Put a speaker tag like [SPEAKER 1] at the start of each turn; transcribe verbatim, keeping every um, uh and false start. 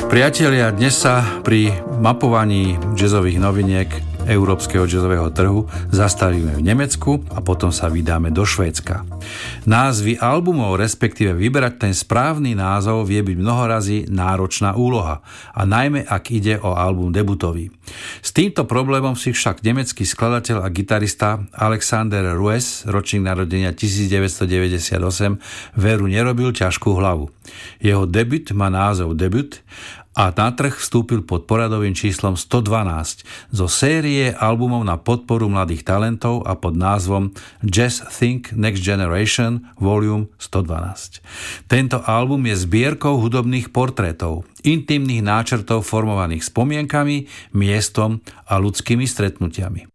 [SPEAKER 1] Priatelia, dnes sa pri mapovaní jazzových noviniek európskeho jazzového trhu zastavíme v Nemecku a potom sa vydáme do Švédska. Názvy albumov, respektíve vyberať ten správny názov, vie byť mnohorazí náročná úloha, a najmä ak ide o album debutový. S týmto problémom si však nemecký skladateľ a gitarista Alexander Rues, ročník narodenia devätnásťstodeväťdesiatosem, veru nerobil ťažkú hlavu. Jeho debut má názov Debut a na trh vstúpil pod poradovým číslom sto dvanásť zo série albumov na podporu mladých talentov a pod názvom Jazz Think Next Generation Volume sto dvanásť. Tento album je zbierkou hudobných portrétov, intimných náčrtov formovaných spomienkami, miestom a ľudskými stretnutiami.